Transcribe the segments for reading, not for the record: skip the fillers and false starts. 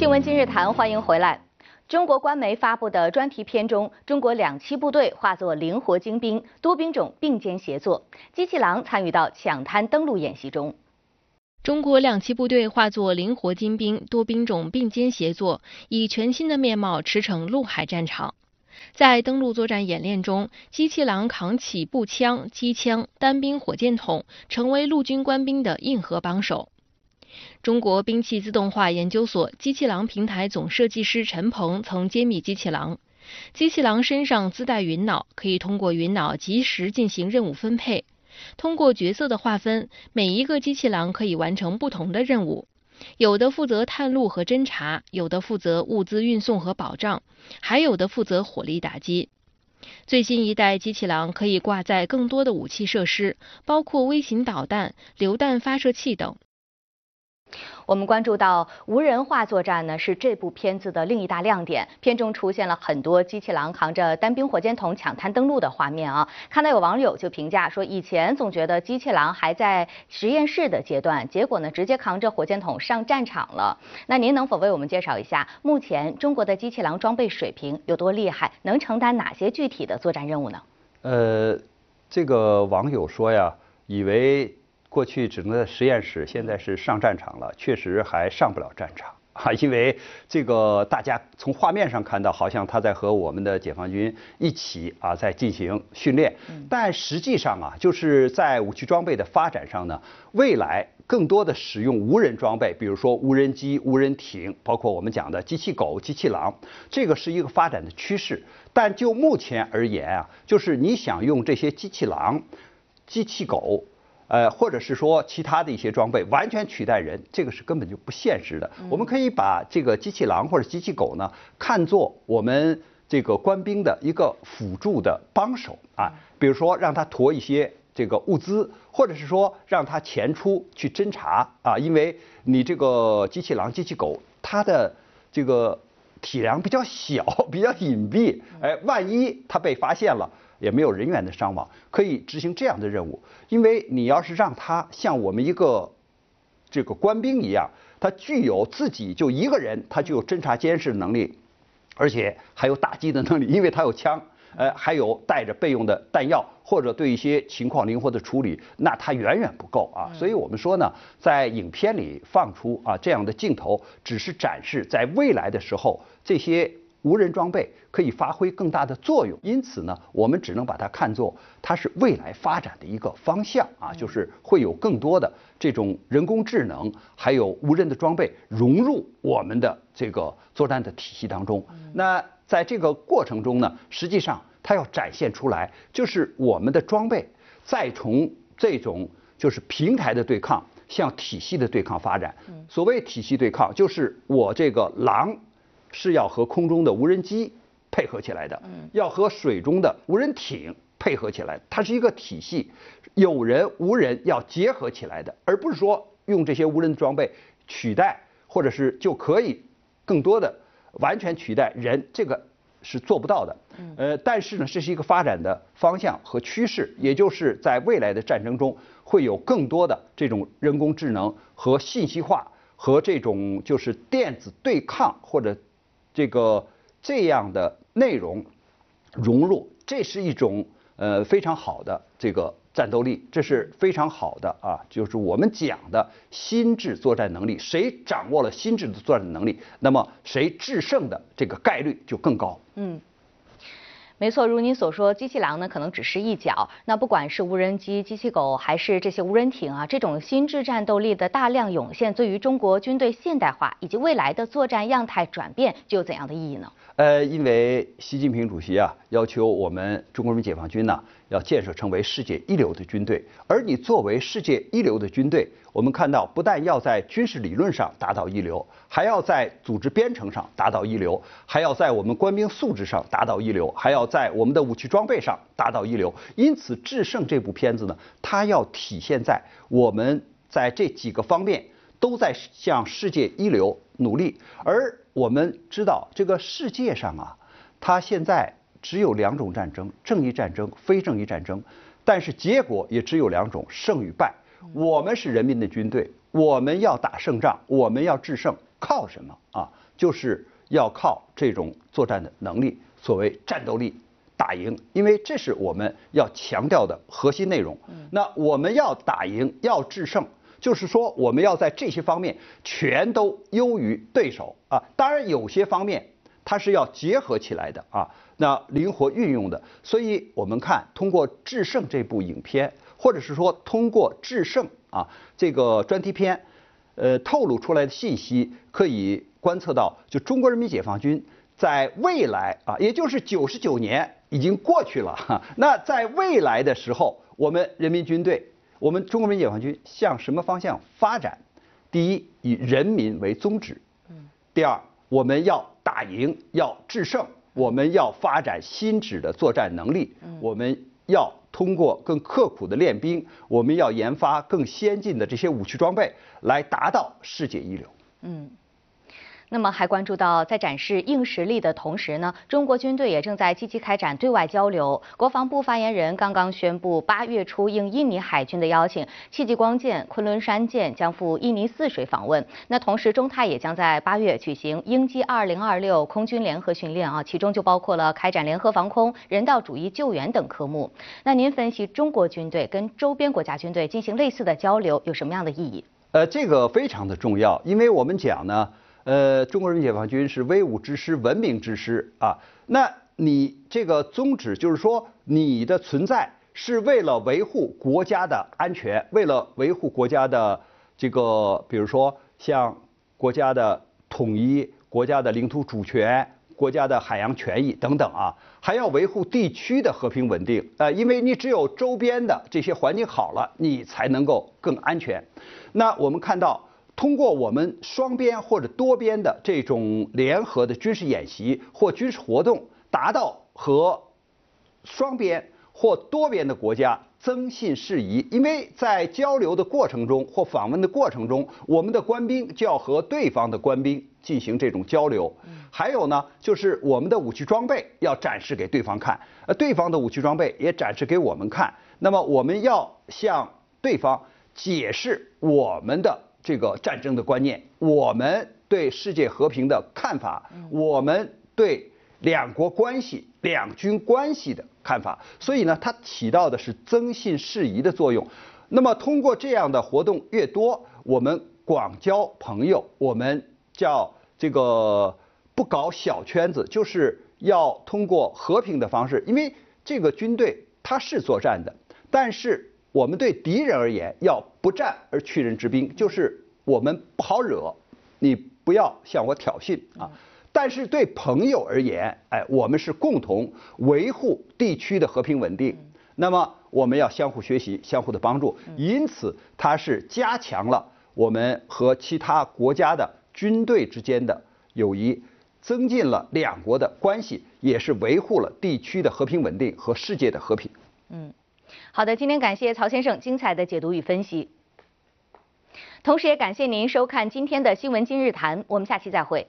新闻今日谈，欢迎回来。中国官媒发布的专题片中，中国2栖部队化作灵活精兵，多兵种并肩协作，机器狼参与到抢滩登陆演习中。 中国2栖部队化作灵活精兵，多兵种并肩协作，以全新的面貌驰骋陆海战场。在登陆作战演练中，机器狼扛起步枪、机枪、单兵火箭筒，成为陆军官兵的硬核帮手。中国兵器自动化研究所机器狼平台总设计师陈鹏曾揭秘机器狼。机器狼身上自带云脑，可以通过云脑及时进行任务分配。通过角色的划分，每一个机器狼可以完成不同的任务，有的负责探路和侦察，有的负责物资运送和保障，还有的负责火力打击。最新一代机器狼可以挂载更多的武器设施，包括微型导弹、榴弹发射器等。 我们关注到无人化作战呢，是这部片子的另一大亮点。片中出现了很多机器狼扛着单兵火箭筒抢滩登陆的画面啊。看到有网友就评价说，以前总觉得机器狼还在实验室的阶段，结果呢直接扛着火箭筒上战场了。那您能否为我们介绍一下，目前中国的机器狼装备水平有多厉害，能承担哪些具体的作战任务呢？ 这个网友说呀，以为过去只能在实验室，现在是上战场了，确实还上不了战场啊，因为这个大家从画面上看到，好像他在和我们的解放军一起啊在进行训练，但实际上啊，就是在武器装备的发展上呢，未来更多的使用无人装备，比如说无人机、无人艇，包括我们讲的机器狗、机器狼，这个是一个发展的趋势。但就目前而言啊，就是你想用这些机器狼、机器狗。或者是说其他的一些装备完全取代人，这个是根本就不现实的。我们可以把这个机器狼或者机器狗呢，看作我们这个官兵的一个辅助的帮手啊，比如说让他驮一些这个物资，或者是说让他前出去侦察啊，因为你这个机器狼、机器狗，它的这个体量比较小，比较隐蔽，万一它被发现了，也没有人员的伤亡，可以执行这样的任务。因为你要是让他像我们一个这个官兵一样，他具有自己就一个人，他就有侦察监视的能力，而且还有打击的能力，因为他有枪，还有带着备用的弹药，或者对一些情况灵活的处理，那他远远不够啊。所以我们说呢，在影片里放出啊这样的镜头，只是展示在未来的时候这些无人装备可以发挥更大的作用，因此呢，我们只能把它看作它是未来发展的一个方向啊，就是会有更多的这种人工智能，还有无人的装备融入我们的这个作战的体系当中。那在这个过程中呢，实际上它要展现出来，就是我们的装备再从这种就是平台的对抗向体系的对抗发展。所谓体系对抗，就是我这个狼是要和空中的无人机配合起来的，要和水中的无人艇配合起来，它是一个体系，有人无人要结合起来的，而不是说用这些无人装备取代，或者是就可以更多的完全取代人，这个是做不到的。但是呢，这是一个发展的方向和趋势，也就是在未来的战争中会有更多的这种人工智能和信息化和这种就是电子对抗或者这样的内容融入，这是一种非常好的这个战斗力，这是非常好的啊，就是我们讲的心智作战能力。谁掌握了心智的作战能力，那么谁制胜的这个概率就更高。 没错，如您所说，机器狼呢可能只是一角。那不管是无人机、机器狗，还是这些无人艇啊，这种心智战斗力的大量涌现，对于中国军队现代化以及未来的作战样态转变，具有怎样的意义呢？ 因为习近平主席啊要求我们中国人民解放军呢要建设成为世界一流的军队，而你作为世界一流的军队，我们看到不但要在军事理论上达到一流，还要在组织编程上达到一流，还要在我们官兵素质上达到一流，还要在我们的武器装备上达到一流。因此，《制胜》这部片子呢，它要体现在我们在这几个方面都在向世界一流努力。而我们知道，这个世界上啊，它现在只有2种战争：正义战争、非正义战争。但是结果也只有2种：胜与败。我们是人民的军队，我们要打胜仗，我们要制胜，靠什么啊？ 就是要靠这种作战的能力，所谓战斗力打赢，因为这是我们要强调的核心内容。那我们要打赢，要制胜，就是说我们要在这些方面全都优于对手啊。当然有些方面它是要结合起来的啊，那灵活运用的。所以我们看通过《制胜》这部影片，或者是说通过《制胜》啊这个专题片，透露出来的信息，可以观测到，就中国人民解放军在未来啊，也就是99年已经过去了，那在未来的时候，我们人民军队，我们中国人民解放军向什么方向发展？第一，以人民为宗旨；第二，我们要打赢，要制胜，我们要发展新质的作战能力，我们要通过更刻苦的练兵，我们要研发更先进的这些武器装备，来达到世界一流。 那么还关注到，在展示硬实力的同时呢，中国军队也正在积极开展对外交流。国防部发言人刚刚宣布，8月初应印尼海军的邀请，戚继光舰、昆仑山舰将赴印尼泗水访问。那同时，中泰也将在8月举行鹰击2026空军联合训练啊，其中就包括了开展联合防空、人道主义救援等科目。那您分析中国军队跟周边国家军队进行类似的交流有什么样的意义？ 这个非常的重要，因为我们讲呢。中国人民解放军是威武之师、文明之师啊。那你这个宗旨就是说，你的存在是为了维护国家的安全，为了维护国家的这个，比如说像国家的统一、国家的领土主权、国家的海洋权益等等啊，还要维护地区的和平稳定。因为你只有周边的这些环境好了，你才能够更安全。那我们看到。通过我们双边或者多边的这种联合的军事演习或军事活动，达到和双边或多边的国家增信事宜。因为在交流的过程中或访问的过程中，我们的官兵就要和对方的官兵进行这种交流。还有呢，就是我们的武器装备要展示给对方看，对方的武器装备也展示给我们看。那么我们要向对方解释我们的这个战争的观念，我们对世界和平的看法，我们对两国关系、两军关系的看法，所以呢，它起到的是增信事宜的作用。那么通过这样的活动越多，我们广交朋友，我们叫这个不搞小圈子，就是要通过和平的方式，因为这个军队它是作战的，但是。我们对敌人而言，要不战而屈人之兵，就是我们不好惹，你不要向我挑衅啊。但是对朋友而言，我们是共同维护地区的和平稳定。那么我们要相互学习，相互的帮助，因此它是加强了我们和其他国家的军队之间的友谊，增进了两国的关系，也是维护了地区的和平稳定和世界的和平。 好的，今天感谢曹先生精彩的解读与分析，同时也感谢您收看今天的新闻今日谈，我们下期再会。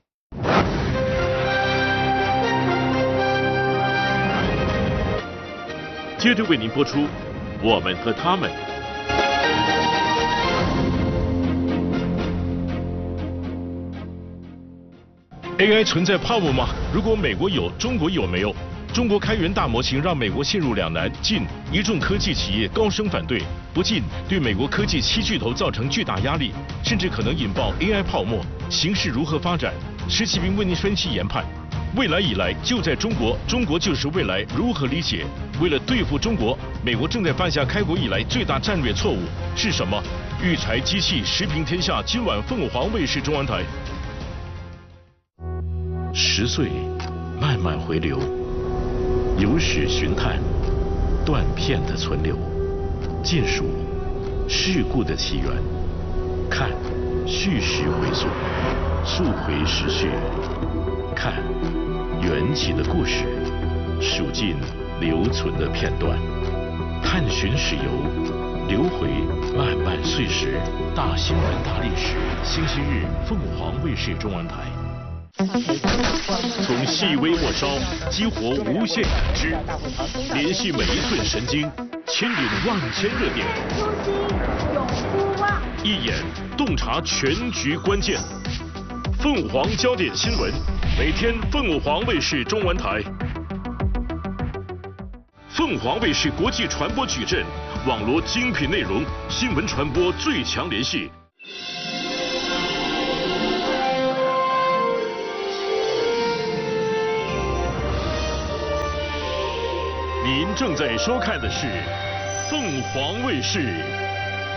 接着为您播出《我们和他们》。AI 存在泡沫吗？如果美国有，中国有没有？中国开源大模型让美国陷入两难：进，一众科技企业高声反对；不进，对美国科技7巨头造成巨大压力，甚至可能引爆 AI 泡沫。形势如何发展？施启斌为您分析研判。未来以来就在中国，中国就是未来，如何理解？为了对付中国，美国正在犯下开国以来最大战略错误是什么？育才机器时评天下，今晚凤凰卫视中文台。10岁，慢慢回流。有史寻探，断片的存留，尽数事故的起源，看叙事回溯，溯回时序，看缘起的故事，数尽留存的片段，探寻史游，流回漫漫岁时，大新闻大历史，星期日凤凰卫视中文台。从细微末梢激活无限感知，联系每一寸神经，牵引万千热点。初心永不忘，一眼洞察全局关键。 凤凰焦点新闻，每天凤凰卫视中文台。凤凰卫视国际传播矩阵，网罗精品内容，新闻传播最强联系。您正在收看的是凤凰卫视。